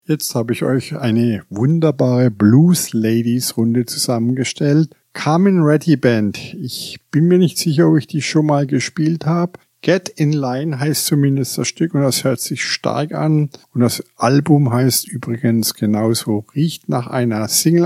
Jetzt habe ich euch eine wunderbare Blues Ladies Runde zusammengestellt. Carmen Reddy Band. Ich bin mir nicht sicher, ob ich die schon mal gespielt habe. Get in Line heißt zumindest das Stück und das hört sich stark an. Und das Album heißt übrigens genauso, riecht nach einer Single